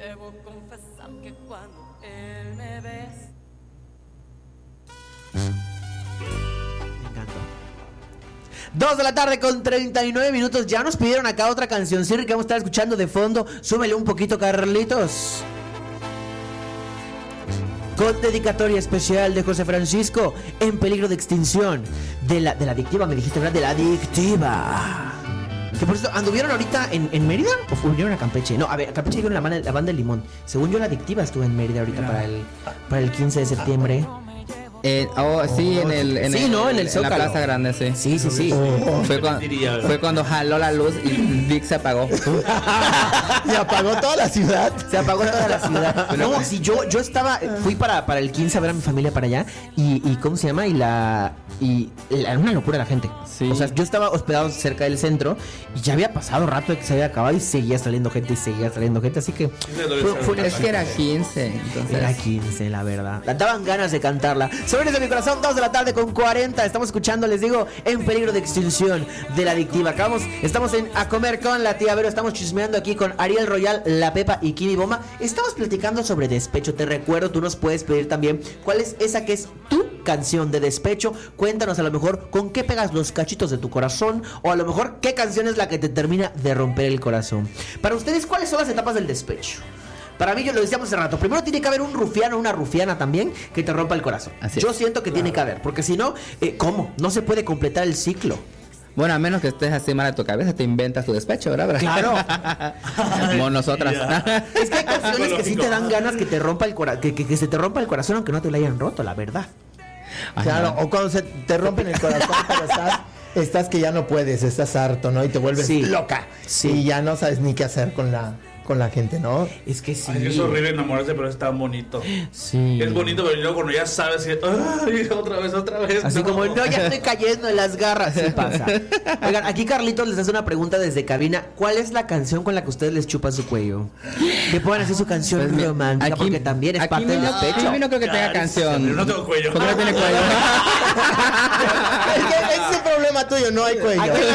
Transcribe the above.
debo confesar que cuando él me besa. Me encantó. 2 de la tarde con 39 minutos. Ya nos pidieron acá otra canción, sí, que vamos a estar escuchando de fondo. Súbele un poquito, Carlitos. Con dedicatoria especial de José Francisco, En peligro de extinción. De la adictiva, me dijiste, ¿verdad? De la adictiva. Que por cierto, ¿anduvieron ahorita en Mérida? ¿O fueron a Campeche? No, a ver, a Campeche dieron la banda del Limón. Según yo, la adictiva estuvo en Mérida ahorita para el 15 de septiembre. Sí, en el Zócalo. En la Plaza Grande, sí. Sí. Fue cuando jaló la luz y Vic se apagó. Se apagó toda la ciudad. Se apagó toda la ciudad. No, si yo estaba, fui para el 15 a ver a mi familia para allá y ¿cómo se llama? Era una locura la gente. Sí. O sea, yo estaba hospedado cerca del centro y ya había pasado rato de que se había acabado y seguía saliendo gente, así que es que era 15, entonces. Era 15, la verdad. Daban ganas de cantarla. Sobrinos de mi corazón, 2 de la tarde con 40. Estamos escuchando, les digo, En peligro de extinción de la adictiva. Estamos en A Comer con la Tía Vero. Estamos chismeando aquí con Ariel Royal, La Pepa y Kibi Bomba. Estamos platicando sobre despecho. Te recuerdo, tú nos puedes pedir también cuál es esa que es tu canción de despecho. Cuéntanos a lo mejor con qué pegas los cachitos de tu corazón, o a lo mejor qué canción es la que te termina de romper el corazón. Para ustedes, ¿cuáles son las etapas del despecho? Para mí, yo lo decíamos hace rato, primero tiene que haber un rufiano, una rufiana también que te rompa el corazón. Yo siento que tiene que haber, porque si no, ¿cómo? No se puede completar el ciclo. Bueno, a menos que estés así mal de tu cabeza, te inventas tu despecho, ¿verdad? Claro. Como nosotras. Es que hay canciones que sí te dan ganas que te rompa el que se te rompa el corazón aunque no te lo hayan roto, la verdad. Claro, o cuando se te rompen el corazón, pero estás que ya no puedes, estás harto, ¿no? Y te vuelves loca. Sí. Y ya no sabes ni qué hacer con la gente, ¿no? Es que sí. Ay, es horrible enamorarse, pero es tan bonito. Sí. Es bonito, pero luego cuando ya sabes que ¡ay, otra vez! Así como, no, ya estoy cayendo en las garras. Sí pasa. Oigan, aquí Carlitos les hace una pregunta desde cabina. ¿Cuál es la canción con la que ustedes les chupan su cuello? Que puedan hacer su canción romántica, porque también es parte del despecho. A mí no creo que tenga canción. Yo no tengo cuello. ¿Por qué no tiene cuello? Es que ese es el problema tuyo, no hay cuello.